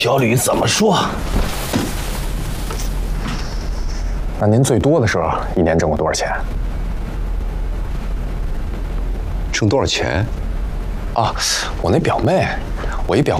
小吕怎么说？ 那您最多的时候一年挣过多少钱？ 挣多少钱？ 啊，我一表